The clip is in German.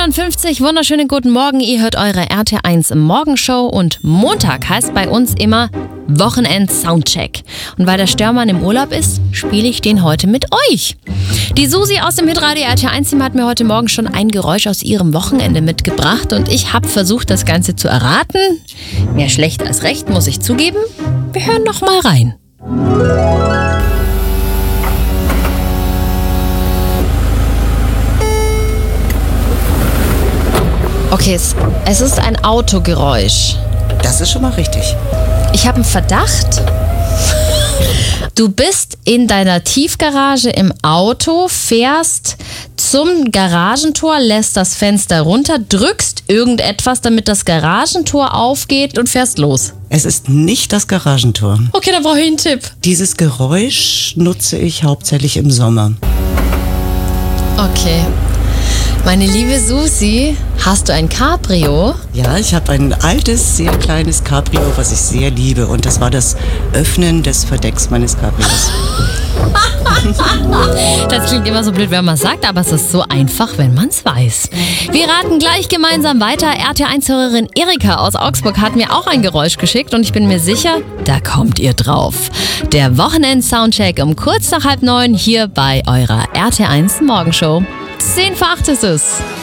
7:54, wunderschönen guten Morgen. Ihr hört eure RT1 Morgenshow und Montag heißt bei uns immer Wochenend-Soundcheck. Und weil der Störmann im Urlaub ist, spiele ich den heute mit euch. Die Susi aus dem Hitradio RT1-Team hat mir heute Morgen schon ein Geräusch aus ihrem Wochenende mitgebracht und ich habe versucht, das Ganze zu erraten. Mehr schlecht als recht, muss ich zugeben. Wir hören noch mal rein. Okay, es ist ein Autogeräusch. Das ist schon mal richtig. Ich habe einen Verdacht. Du bist in deiner Tiefgarage im Auto, fährst zum Garagentor, lässt das Fenster runter, drückst irgendetwas, damit das Garagentor aufgeht und fährst los. Es ist nicht das Garagentor. Okay, dann brauche ich einen Tipp. Dieses Geräusch nutze ich hauptsächlich im Sommer. Okay. Meine liebe Susi, hast du ein Cabrio? Ja, ich habe ein altes, sehr kleines Cabrio, was ich sehr liebe. Und das war das Öffnen des Verdecks meines Cabrios. Das klingt immer so blöd, wenn man es sagt, aber es ist so einfach, wenn man es weiß. Wir raten gleich gemeinsam weiter. RT1-Hörerin Erika aus Augsburg hat mir auch ein Geräusch geschickt und ich bin mir sicher, da kommt ihr drauf. Der Wochenend-Soundcheck um kurz nach 8:30 hier bei eurer RT1 Morgenshow. 7:10 ist es.